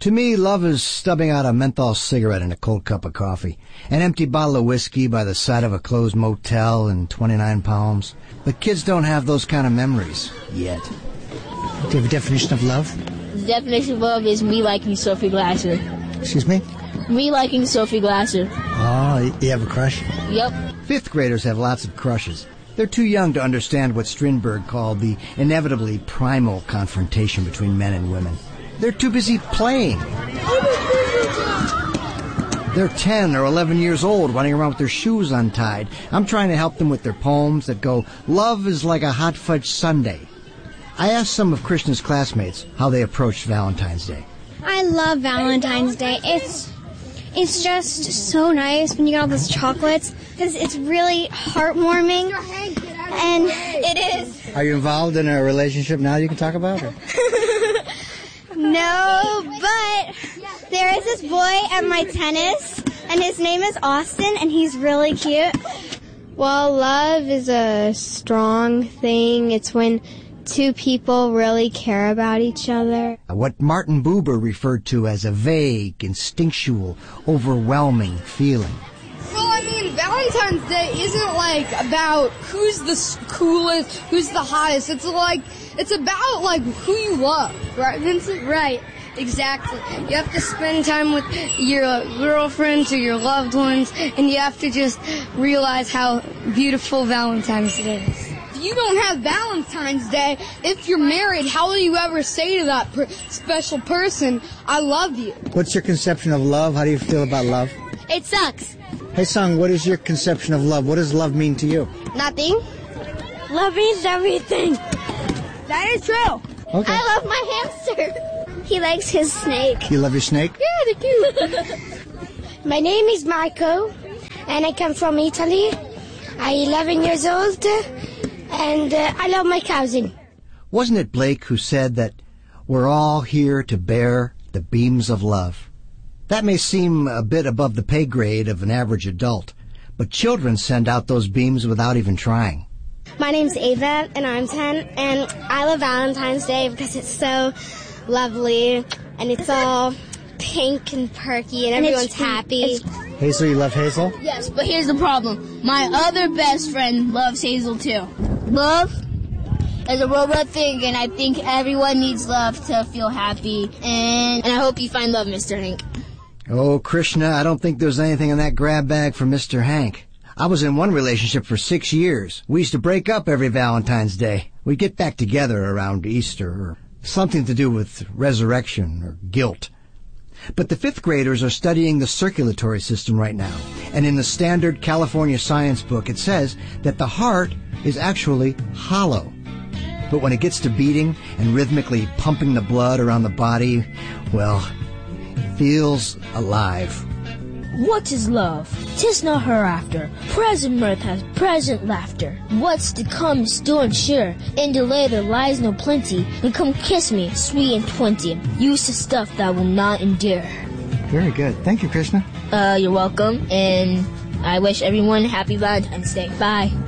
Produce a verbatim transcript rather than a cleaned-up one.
To me, love is stubbing out a menthol cigarette in a cold cup of coffee, an empty bottle of whiskey by the side of a closed motel in twenty-nine Palms. But kids don't have those kind of memories yet. Do you have a definition of love? The definition of love is me liking Sophie Glasser. Excuse me? Me liking Sophie Glasser. Oh, you have a crush? Yep. Fifth graders have lots of crushes. They're too young to understand what Strindberg called the inevitably primal confrontation between men and women. They're too busy playing. They're ten or eleven years old, running around with their shoes untied. I'm trying to help them with their poems that go, "Love is like a hot fudge sundae." I asked some of Krishna's classmates how they approached Valentine's Day. I love Valentine's Day. It's it's just so nice when you get all those chocolates, because it's really heartwarming, and it is. Are you involved in a relationship now you can talk about? Or? No, but there is this boy at my tennis, and his name is Austin, and he's really cute. Well, love is a strong thing. It's when two people really care about each other. What Martin Buber referred to as a vague, instinctual, overwhelming feeling. Well, I mean, Valentine's Day isn't like about who's the coolest, who's the hottest. It's like, it's about like who you love, right, Vincent? Right, exactly. You have to spend time with your girlfriends or your loved ones, and you have to just realize how beautiful Valentine's Day is. If you don't have Valentine's Day, if you're married, how will you ever say to that per- special person, "I love you"? What's your conception of love? How do you feel about love? It sucks. Hey, Sung, what is your conception of love? What does love mean to you? Nothing. Love means everything. That is true. Okay. I love my hamster. He likes his snake. You love your snake? Yeah, they're cute. My name is Marco, and I come from Italy. I'm eleven years old, and uh, I love my cousin. Wasn't it Blake who said that we're all here to bear the beams of love? That may seem a bit above the pay grade of an average adult, but children send out those beams without even trying. My name's Ava, and I'm ten, and I love Valentine's Day because it's so lovely, and it's all pink and perky, and, and everyone's happy. Hazel, you love Hazel? Yes, but here's the problem. My other best friend loves Hazel, too. Love is a robot thing, and I think everyone needs love to feel happy, and, and I hope you find love, Mister Hank. Oh, Krishna, I don't think there's anything in that grab bag for Mister Hank. I was in one relationship for six years. We used to break up every Valentine's Day. We'd get back together around Easter, or something to do with resurrection or guilt. But the fifth graders are studying the circulatory system right now. And in the standard California science book, it says that the heart is actually hollow. But when it gets to beating and rhythmically pumping the blood around the body, well, it feels alive. What is love? 'Tis not hereafter. Present mirth has present laughter. What's to come is still unsure. In delay there lies no plenty. And come kiss me, sweet and twenty. Use the stuff that will not endure. Very good. Thank you, Krishna. Uh, you're welcome. And I wish everyone happy Valentine's Day. Bye.